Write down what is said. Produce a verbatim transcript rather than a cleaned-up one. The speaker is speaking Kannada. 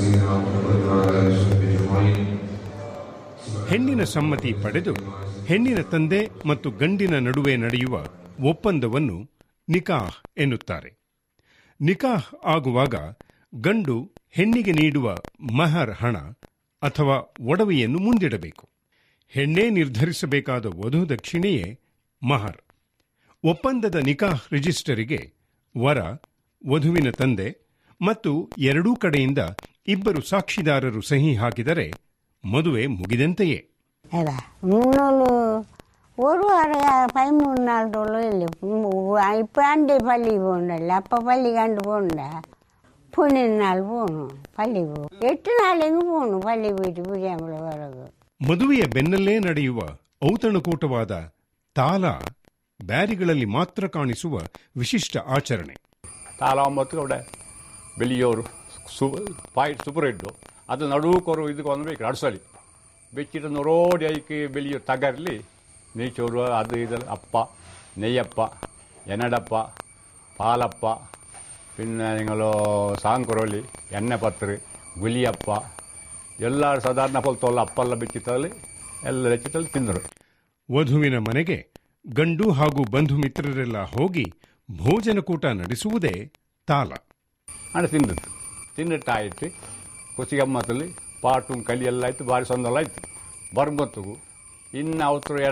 ಹೆಣ್ಣಿನ ಸಮ್ಮತಿ ಪಡೆದು ಹೆಣ್ಣಿನ ತಂದೆ ಮತ್ತು ಗಂಡಿನ ನಡುವೆ ನಡೆಯುವ ಒಪ್ಪಂದವನ್ನು ನಿಕಾಹ್ ಎನ್ನುತ್ತಾರೆ. ನಿಕಾಹ್ ಆಗುವಾಗ ಗಂಡು ಹೆಣ್ಣಿಗೆ ನೀಡುವ ಮಹರ್ ಹಣ ಅಥವಾ ಒಡವೆಯನ್ನು ಮುಂದಿಡಬೇಕು. ಹೆಣ್ಣೇ ನಿರ್ಧರಿಸಬೇಕಾದ ವಧು ದಕ್ಷಿಣೆಯೇ ಮಹರ್. ಒಪ್ಪಂದದ ನಿಕಾಹ್ ರಿಜಿಸ್ಟರಿಗೆ ವರ, ವಧುವಿನ ತಂದೆ ಮತ್ತು ಎರಡೂ ಕಡೆಯಿಂದ ಇಬ್ಬರು ಸಾಕ್ಷಿದಾರರು ಸಹಿ ಹಾಕಿದರೆ ಮದುವೆ ಮುಗಿದಂತೆಯೇ. ஒரு வாரம் பதிமூணு நாள் தொழில் இல்லை. இப்போ அண்டை பள்ளி போகணும்ல, அப்போ பள்ளி கண்டு போகணுண்டா பன்னெண்டு நாள் போகணும் பள்ளி போ எட்டு நாள் எங்கே போகணும் பள்ளி போயிட்டு புரியாமல் வரದು. ಮದುವೆಯ ಬೆನ್ನಲ್ಲೇ ನಡೆಯುವ ಔತಣಕೂಟವಾದ ತಾಲ ಬ್ಯಾರಿಗಳಲ್ಲಿ ಮಾತ್ರ ಕಾಣಿಸುವ ವಿಶಿಷ್ಟ ಆಚರಣೆ. ತಾಲ ಒಂಬತ್ತು അവിടെ വലിയൊരു പായിട്ട് സൂപ്പറിട്ടു അത് നടുക്കൊരു ഇത് വന്നಬೇಕು അടസಲಿ വെച്ചിട്ട് നൊറോടി ആയിക്ക് വലിയൊരു തകരಲಿ നെയ്ച്ചോറ് അത് ഇത് അപ്പ നെയ്യപ്പ എനടപ്പ പാലപ്പ പിന്നെ നിങ്ങൾ സാങ്കുറോലി ಎಣ್ಣೆಪತ್ರಿ ಗುಲಿಯಪ್ಪ ಎಲ್ಲ ಸಾಧಾರಣ ಪಲ್ತೋಲ್ಲ ಅಪ್ಪೆಲ್ಲ ಬೆಚ್ಚಿತ್ತಲ್ಲಿ ಎಲ್ಲ ಬೆಚ್ಚಿತ್ತಲ್ಲಿ ತಿಂದರು. ವಧುವಿನ ಮನೆಗೆ ಗಂಡು ಹಾಗೂ ಬಂಧು ಮಿತ್ರರೆಲ್ಲ ಹೋಗಿ ಭೋಜನಕೂಟ ನಡೆಸುವುದೇ ತಾಲ. ಹಣ ತಿಂದದ್ದು ತಿನ್ನಿಟ್ಟಾಯಿತು ಖುಷಿಗಮ್ಮತ್ತಲ್ಲಿ ಪಾಟು ಕಲಿ ಎಲ್ಲ ಆಯ್ತು, ಭಾರಿ ಸಂದಲ್ಲ ಆಯ್ತು. ಬರ್ಮತ್ತಿಗೂ ಇನ್ನು ಅವತ್ತು